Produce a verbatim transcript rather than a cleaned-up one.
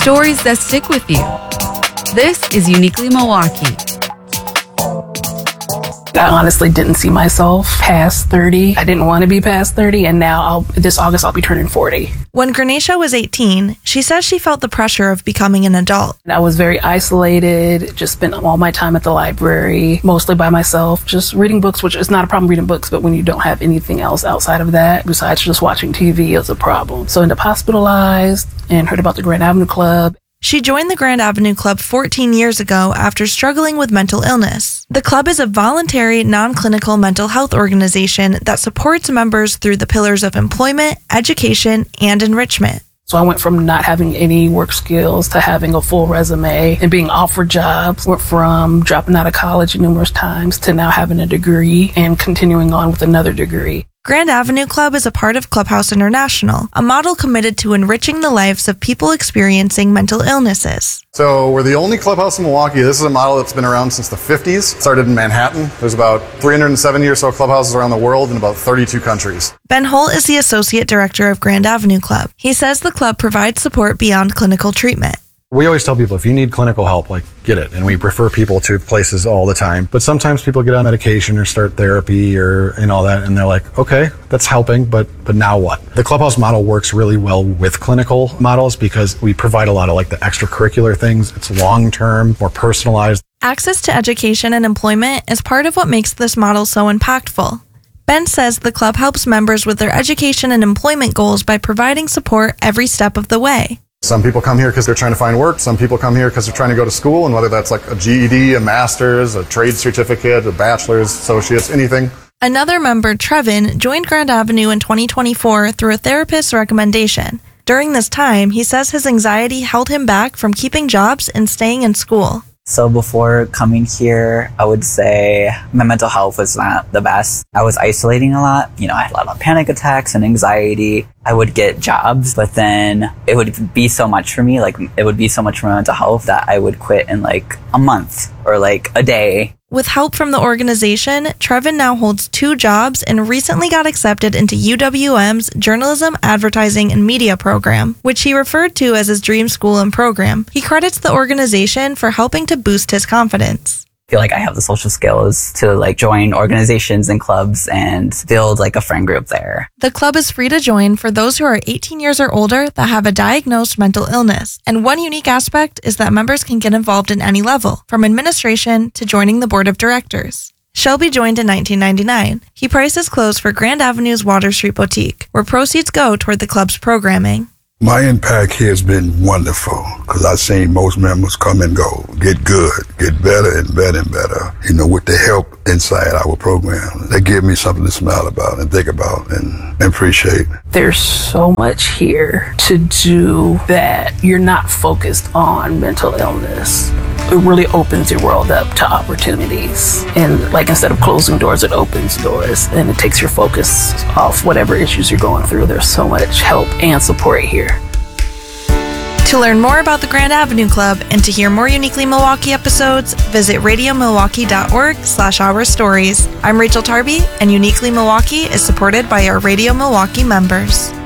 Stories that stick with you. This is Uniquely Milwaukee. I honestly didn't see myself past thirty. I didn't want to be past thirty, and now I'll, this August I'll be turning forty. When Granisha was eighteen, she says she felt the pressure of becoming an adult. I was very isolated, just spent all my time at the library, mostly by myself, just reading books, which is not a problem reading books, but when you don't have anything else outside of that, besides just watching T V, is a problem. So I ended up hospitalized and heard about the Grand Avenue Club. She joined the Grand Avenue Club fourteen years ago after struggling with mental illness. The club is a voluntary, non-clinical mental health organization that supports members through the pillars of employment, education, and enrichment. So I went from not having any work skills to having a full resume and being offered jobs. Went from dropping out of college numerous times to now having a degree and continuing on with another degree. Grand Avenue Club is a part of Clubhouse International, a model committed to enriching the lives of people experiencing mental illnesses. So we're the only clubhouse in Milwaukee. This is a model that's been around since the fifties. It started in Manhattan. There's about three hundred seventy or so clubhouses around the world in about thirty-two countries. Ben Holt is the Associate Director of Grand Avenue Club. He says the club provides support beyond clinical treatment. We always tell people, if you need clinical help, like, get it. And we refer people to places all the time. But sometimes people get on medication or start therapy or and all that, and they're like, okay, that's helping, but but now what? The Clubhouse model works really well with clinical models because we provide a lot of like the extracurricular things. It's long-term, more personalized. Access to education and employment is part of what makes this model so impactful. Ben says the club helps members with their education and employment goals by providing support every step of the way. Some people come here because they're trying to find work. Some people come here because they're trying to go to school, and whether that's like a G E D, a master's, a trade certificate, a bachelor's, associate's, anything. Another member, Trevin, joined Grand Avenue in twenty twenty-four through a therapist's recommendation. During this time, he says his anxiety held him back from keeping jobs and staying in school. So before coming here, I would say my mental health was not the best. I was isolating a lot. You know, I had a lot of panic attacks and anxiety. I would get jobs, but then it would be so much for me, like it would be so much for my mental health that I would quit in like a month or like a day. With help from the organization, Trevin now holds two jobs and recently got accepted into U W M's Journalism, Advertising, and Media program, which he referred to as his dream school and program. He credits the organization for helping to boost his confidence. I feel like I have the social skills to like join organizations and clubs and build like a friend group there. The club is free to join for those who are eighteen years or older that have a diagnosed mental illness. And one unique aspect is that members can get involved in any level, from administration to joining the board of directors. Shelby joined in nineteen ninety-nine. He prices clothes for Grand Avenue's Water Street Boutique, where proceeds go toward the club's programming. My impact here has been wonderful because I've seen most members come and go, get good, get better and better and better, you know, with the help inside our program. They give me something to smile about and think about and appreciate. There's so much here to do that you're not focused on mental illness. It really opens your world up to opportunities. And like instead of closing doors, it opens doors and it takes your focus off whatever issues you're going through. There's so much help and support here. To learn more about the Grand Avenue Club and to hear more Uniquely Milwaukee episodes, visit radiomilwaukee.org slash our stories. I'm Rachel Tarby, and Uniquely Milwaukee is supported by our Radio Milwaukee members.